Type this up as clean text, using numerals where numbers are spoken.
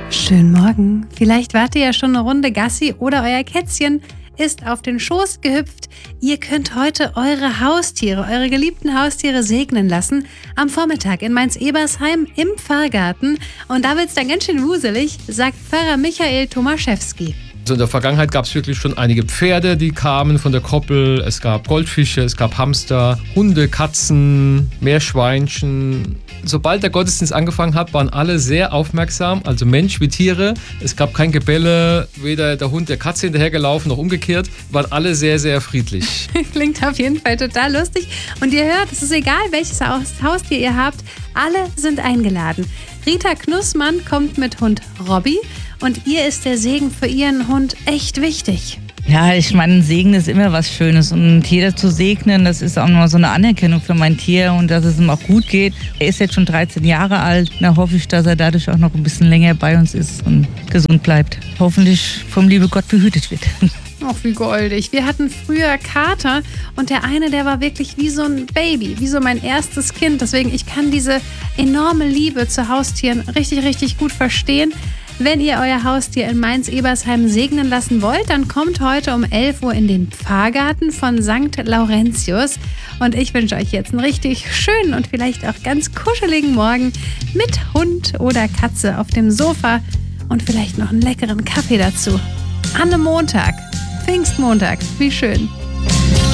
Schönen Morgen. Vielleicht wart ihr ja schon eine Runde Gassi oder euer Kätzchen ist auf den Schoß gehüpft. Ihr könnt heute eure geliebten Haustiere segnen lassen. Am Vormittag in Mainz-Ebersheim im Pfarrgarten. Und da wird's dann ganz schön wuselig, sagt Pfarrer Michael Tomaszewski. Also in der Vergangenheit gab es wirklich schon einige Pferde, die kamen von der Koppel. Es gab Goldfische, es gab Hamster, Hunde, Katzen, Meerschweinchen. Sobald der Gottesdienst angefangen hat, waren alle sehr aufmerksam, also Mensch wie Tiere. Es gab kein Gebelle, weder der Hund der Katze hinterhergelaufen noch umgekehrt. Waren alle sehr, sehr friedlich. Klingt auf jeden Fall total lustig. Und ihr hört, es ist egal, welches Haustier ihr habt, alle sind eingeladen. Rita Knussmann kommt mit Hund Robby und ihr ist der Segen für ihren Hund echt wichtig. Ja, ich meine, Segen ist immer was Schönes und ein Tier zu segnen, das ist auch nur so eine Anerkennung für mein Tier und dass es ihm auch gut geht. Er ist jetzt schon 13 Jahre alt, da hoffe ich, dass er dadurch auch noch ein bisschen länger bei uns ist und gesund bleibt. Hoffentlich vom lieben Gott behütet wird. Ach, wie goldig. Wir hatten früher Kater und der eine, der war wirklich wie so ein Baby, wie so mein erstes Kind. Deswegen, ich kann diese enorme Liebe zu Haustieren richtig, richtig gut verstehen. Wenn ihr euer Haustier in Mainz-Ebersheim segnen lassen wollt, dann kommt heute um 11 Uhr in den Pfarrgarten von St. Laurentius. Und ich wünsche euch jetzt einen richtig schönen und vielleicht auch ganz kuscheligen Morgen mit Hund oder Katze auf dem Sofa und vielleicht noch einen leckeren Kaffee dazu. An einem Montag, Pfingstmontag, wie schön.